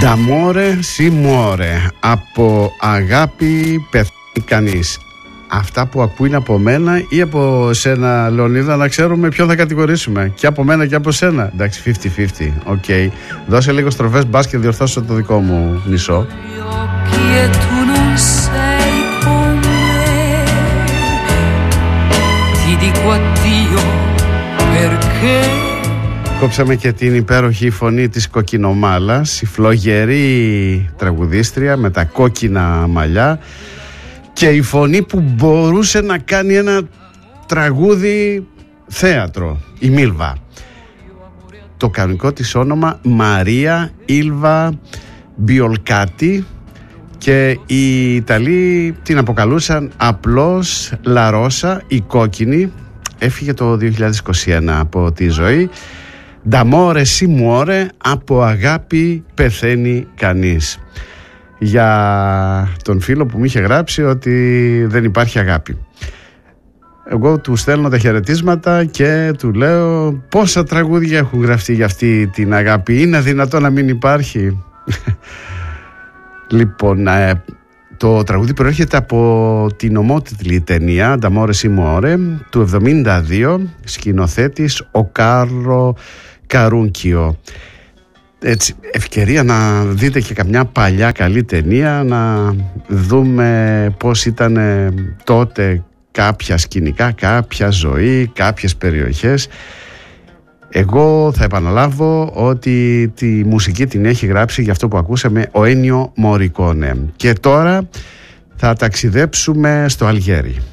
D'amore si muore. Από αγάπη πεθαίνει κανείς. Αυτά που ακούνε από μένα ή από σένα, Λεωνίδα, να ξέρουμε ποιον θα κατηγορήσουμε. Και από μένα και από σένα. Εντάξει, 50-50. Οκ. Δώσε λίγο στροφές μπας και διορθώσω το δικό μου μισό. Κόψαμε και την υπέροχη φωνή της Κοκκινομάλας, η φλογερή τραγουδίστρια με τα κόκκινα μαλλιά και η φωνή που μπορούσε να κάνει ένα τραγούδι θέατρο, η Μίλβα. Το κανονικό της όνομα Μαρία Ήλβα Μπιολκάτη και οι Ιταλοί την αποκαλούσαν απλώς Λαρώσα, η κόκκινη. Έφυγε το 2021 από τη ζωή. D'amore si muore, από αγάπη πεθαίνει κανείς. Για τον φίλο που μου είχε γράψει ότι δεν υπάρχει αγάπη. Εγώ του στέλνω τα χαιρετίσματα και του λέω πόσα τραγούδια έχουν γραφτεί για αυτή την αγάπη. Είναι δυνατό να μην υπάρχει? Λοιπόν, το τραγούδι προέρχεται από την ομότιτλη ταινία D'amore si muore του 1972, σκηνοθέτης ο Κάρλο Καρούνκιο. Έτσι, ευκαιρία να δείτε και καμιά παλιά καλή ταινία, να δούμε πώς ήταν τότε κάποια σκηνικά, κάποια ζωή, κάποιες περιοχές. Εγώ θα επαναλάβω ότι τη μουσική την έχει γράψει για αυτό που ακούσαμε ο Ένιο Μορικόνε. Και τώρα θα ταξιδέψουμε στο Αλγέρι.